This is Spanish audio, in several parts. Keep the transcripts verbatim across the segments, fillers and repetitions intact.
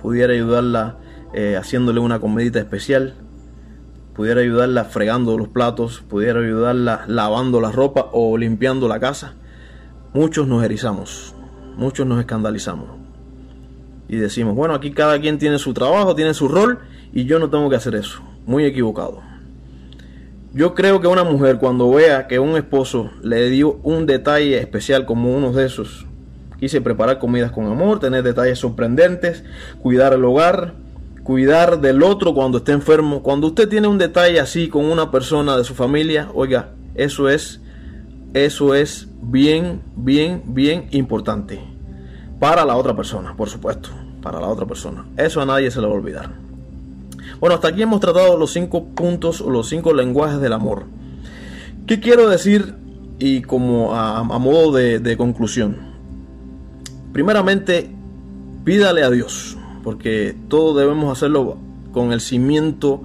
pudiera ayudarla eh, haciéndole una comidita especial, pudiera ayudarla fregando los platos, pudiera ayudarla lavando la ropa o limpiando la casa. Muchos nos erizamos, muchos nos escandalizamos y decimos, bueno, aquí cada quien tiene su trabajo, tiene su rol y yo no tengo que hacer eso. Muy equivocado. Yo creo que una mujer, cuando vea que un esposo le dio un detalle especial como uno de esos, quise preparar comidas con amor, tener detalles sorprendentes, cuidar el hogar, cuidar del otro cuando esté enfermo. Cuando usted tiene un detalle así con una persona de su familia, oiga, eso es, eso es bien, bien, bien importante. Para la otra persona, por supuesto, para la otra persona. Eso a nadie se le va a olvidar. Bueno, hasta aquí hemos tratado los cinco puntos o los cinco lenguajes del amor. ¿Qué quiero decir? Y como a, a modo de, de conclusión. Primeramente, pídale a Dios, porque todo debemos hacerlo con el cimiento,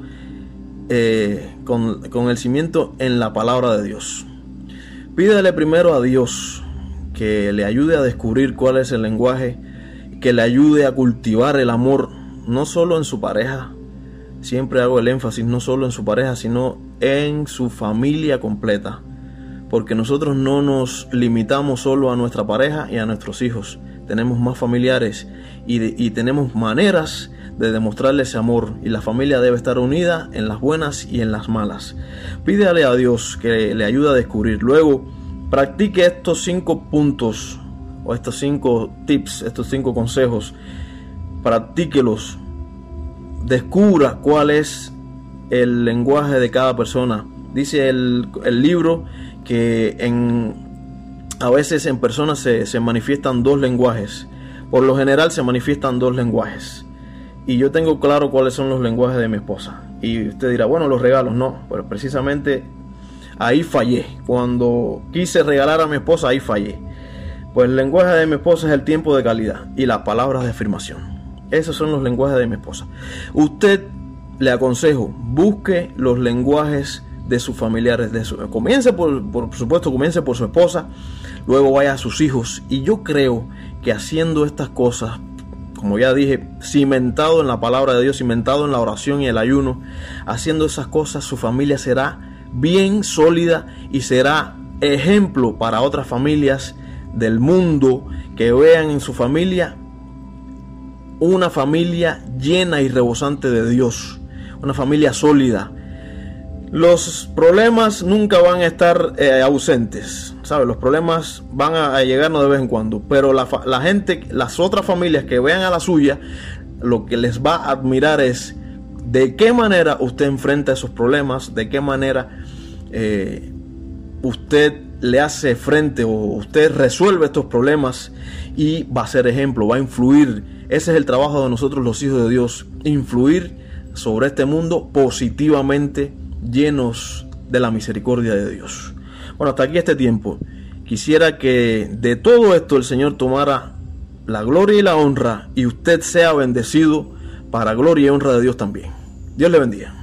eh, con, con el cimiento en la palabra de Dios. Pídale primero a Dios que le ayude a descubrir cuál es el lenguaje, que le ayude a cultivar el amor, no solo en su pareja. Siempre hago el énfasis, no solo en su pareja, sino en su familia completa. Porque nosotros no nos limitamos solo a nuestra pareja y a nuestros hijos. Tenemos más familiares y, de, y tenemos maneras de demostrarle ese amor. Y la familia debe estar unida en las buenas y en las malas. Pídale a Dios que le ayude a descubrir. Luego, practique estos cinco puntos o estos cinco tips, estos cinco consejos. Practíquelos. Descubra cuál es el lenguaje de cada persona. Dice el, el libro que en, a veces en personas se, se manifiestan dos lenguajes. Por lo general se manifiestan dos lenguajes. Y yo tengo claro cuáles son los lenguajes de mi esposa. Y usted dirá, bueno, los regalos no. Pero precisamente ahí fallé. Cuando quise regalar a mi esposa, ahí fallé. Pues el lenguaje de mi esposa es el tiempo de calidad y las palabras de afirmación. Esos son los lenguajes de mi esposa. Usted, le aconsejo, busque los lenguajes de sus familiares. De su, comience por, por supuesto, comience por su esposa, luego vaya a sus hijos. Y yo creo que haciendo estas cosas, como ya dije, cimentado en la palabra de Dios, cimentado en la oración y el ayuno, haciendo esas cosas, su familia será bien sólida y será ejemplo para otras familias del mundo que vean en su familia una familia llena y rebosante de Dios, una familia sólida. Los problemas nunca van a estar eh, ausentes, ¿sabes? Los problemas van a, a llegarnos de vez en cuando, pero la, la gente, las otras familias que vean a la suya, lo que les va a admirar es de qué manera usted enfrenta esos problemas, de qué manera eh, usted le hace frente o usted resuelve estos problemas y va a ser ejemplo, va a influir. Ese es el trabajo de nosotros los hijos de Dios, influir sobre este mundo positivamente, llenos de la misericordia de Dios. Bueno, hasta aquí este tiempo. Quisiera que de todo esto el Señor tomara la gloria y la honra y usted sea bendecido para gloria y honra de Dios también. Dios le bendiga.